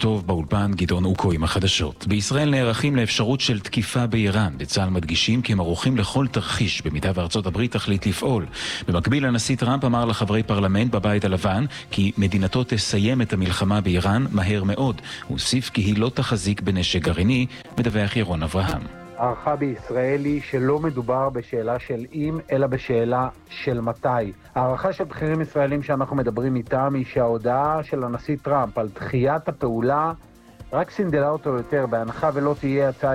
טוב, באולפן גדעון אוקו עם החדשות. בישראל נערכים לאפשרות של תקיפה באיראן. בצה"ל מדגישים כי הם ערוכים לכל תרחיש במידה וארצות הברית תחליט לפעול. במקביל, הנשיא טראמפ אמר לחברי פרלמנט בבית הלבן כי מדינתו תסיים את המלחמה באיראן מהר מאוד. הוא הוסיף כי היא לא תחזיק בנשק גרעיני, מדווח ירון אברהם. הערכה בישראל היא שלא מדובר בשאלה של אם, אלא בשאלה של מתי. הערכה של בכירים ישראלים שאנחנו מדברים איתם היא שההודעה של הנשיא טראמפ על דחיית הפעולה רק סינדלה אותו יותר, בהנחה ולא תהיה הצעה